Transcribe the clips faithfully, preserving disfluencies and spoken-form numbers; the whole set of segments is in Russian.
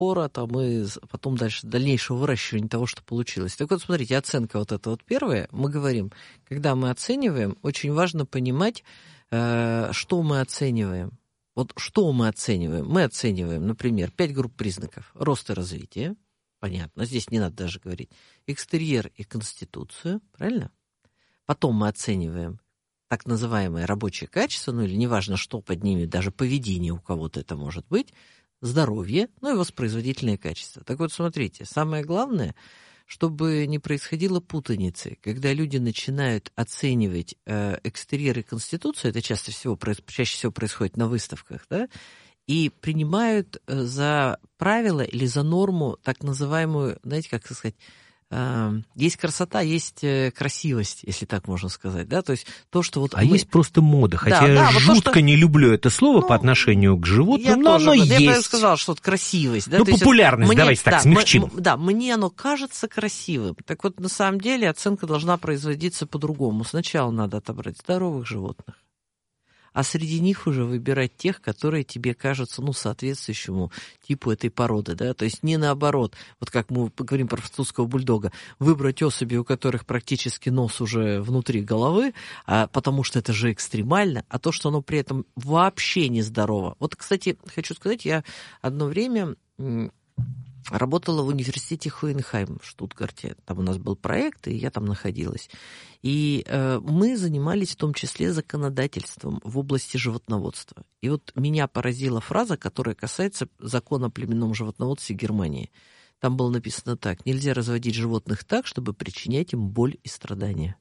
пора, там, и потом дальше дальнейшего выращивания того, что получилось. Так вот, смотрите, оценка вот эта вот первая, мы говорим, когда мы оцениваем, очень важно понимать, что мы оцениваем. Вот что мы оцениваем? Мы оцениваем, например, пять групп признаков. Рост и развитие, понятно, здесь не надо даже говорить. Экстерьер и конституцию, правильно? Потом мы оцениваем так называемое рабочее качество, ну или неважно, что под ними, даже поведение у кого-то это может быть, здоровье, ну и воспроизводительное качество. Так вот, смотрите, самое главное, чтобы не происходило путаницы, когда люди начинают оценивать э, экстерьер и конституцию, это часто всего, чаще всего происходит на выставках, да, и принимают за правило или за норму так называемую, знаете, как сказать, э, есть красота, есть красивость, если так можно сказать, да, то есть то, что вот... А мы... есть просто мода, хотя да, я да, жутко вот то, что... не люблю это слово ну, по отношению к животным, но тоже, оно я есть. Я бы сказал, что это красивость. Да? Ну, то популярность, есть, давайте мне, так, да, смягчим. М- да, мне оно кажется красивым. Так вот, на самом деле, оценка должна производиться по-другому. Сначала надо отобрать здоровых животных, а среди них уже выбирать тех, которые тебе кажутся, ну, соответствующему типу этой породы, да, то есть не наоборот, вот как мы говорим про французского бульдога, выбрать особи, у которых практически нос уже внутри головы, а, потому что это же экстремально, а то, что оно при этом вообще нездорово. Вот, кстати, хочу сказать, я одно время... работала в университете Хоенхайм в Штутгарте. Там у нас был проект, и я там находилась. И э, мы занимались в том числе законодательством в области животноводства. И вот меня поразила фраза, которая касается закона о племенном животноводстве Германии. Там было написано так: нельзя разводить животных так, чтобы причинять им боль и страдания.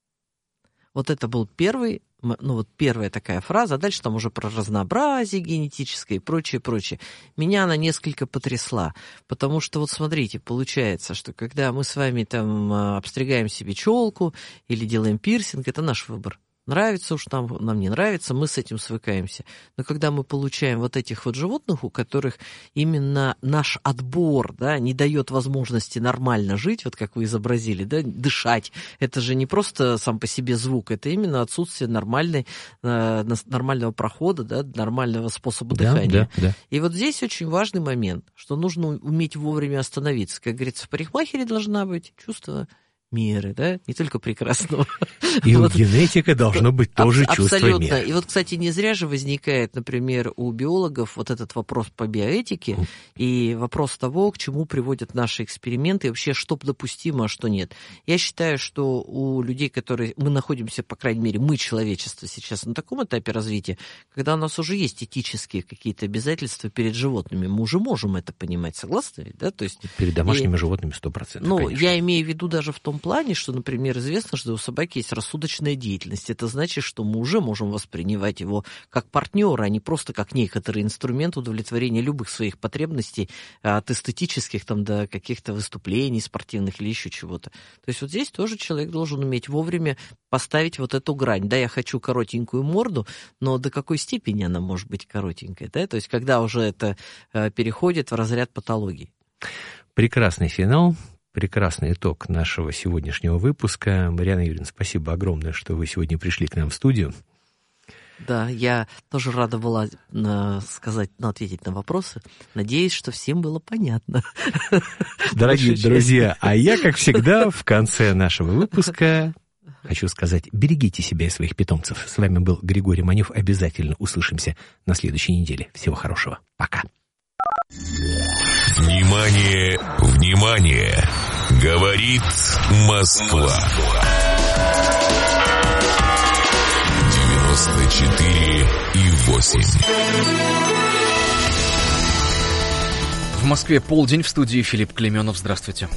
Вот это был первый, ну вот первая такая фраза, а дальше там уже про разнообразие генетическое и прочее, прочее. Меня она несколько потрясла, потому что вот смотрите, получается, что когда мы с вами там обстригаем себе челку или делаем пирсинг, это наш выбор. Нравится уж нам, нам не нравится, мы с этим свыкаемся. Но когда мы получаем вот этих вот животных, у которых именно наш отбор, да, не дает возможности нормально жить, вот как вы изобразили, да, дышать, это же не просто сам по себе звук, это именно отсутствие нормальной, э, нормального прохода, да, нормального способа да, дыхания. Да, да. И вот здесь очень важный момент, что нужно уметь вовремя остановиться. Как говорится, в парикмахере должна быть чувство меры, да, не только прекрасного. И вот. у генетика должно быть тоже Аб- чувство абсолютно. меры. И вот, кстати, не зря же возникает, например, у биологов вот этот вопрос по биоэтике mm. и вопрос того, к чему приводят наши эксперименты, и вообще, что допустимо, а что нет. Я считаю, что у людей, которые... Мы находимся, по крайней мере, мы, человечество, сейчас на таком этапе развития, когда у нас уже есть этические какие-то обязательства перед животными, мы уже можем это понимать, согласны? Да? То есть, перед домашними и... животными сто процентов, Ну, конечно. я имею в виду даже в том плане, что, например, известно, что у собаки есть рассудочная деятельность. Это значит, что мы уже можем воспринимать его как партнера, а не просто как некоторый инструмент удовлетворения любых своих потребностей, от эстетических там, до каких-то выступлений спортивных или еще чего-то. То есть вот здесь тоже человек должен уметь вовремя поставить вот эту грань. Да, я хочу коротенькую морду, но до какой степени она может быть коротенькой? Да? То есть когда уже это переходит в разряд патологий. Прекрасный финал. Прекрасный итог нашего сегодняшнего выпуска. Марианна Юрьевна, спасибо огромное, что вы сегодня пришли к нам в студию. Да, я тоже рада была э, сказать, ну, ответить на вопросы. Надеюсь, что всем было понятно. Дорогие друзья, а я, как всегда, в конце нашего выпуска хочу сказать, берегите себя и своих питомцев. С вами был Григорий Манев. Обязательно услышимся на следующей неделе. Всего хорошего. Пока. Внимание, внимание! Говорит Москва. девяносто четыре и восемь. В Москве полдень, в студии Филипп Клейменов. Здравствуйте.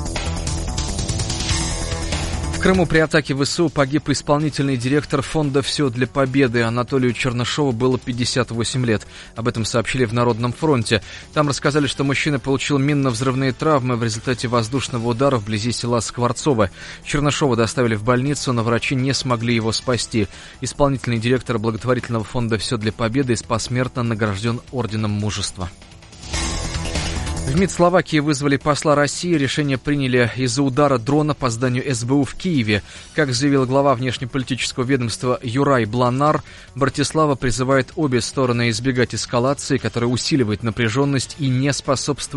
В Крыму при атаке ВСУ погиб исполнительный директор фонда «Все для победы». Анатолию Чернышову было пятьдесят восемь лет. Об этом сообщили в Народном фронте. Там рассказали, что мужчина получил минно-взрывные травмы в результате воздушного удара вблизи села Скворцово. Чернышова доставили в больницу, но врачи не смогли его спасти. Исполнительный директор благотворительного фонда «Все для победы» посмертно награжден Орденом Мужества. В МИД Словакии вызвали посла России. Решение приняли из-за удара дрона по зданию эс бэ у в Киеве. Как заявил глава внешнеполитического ведомства Юрай Бланар, Братислава призывает обе стороны избегать эскалации, которая усиливает напряженность и не способствует